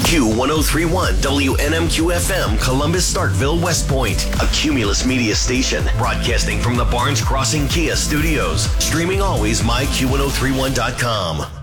Q1031 WNMQ FM, Columbus, Starkville, West Point. A Cumulus Media station broadcasting from the Barnes Crossing Kia studios. Streaming always myQ1031.com.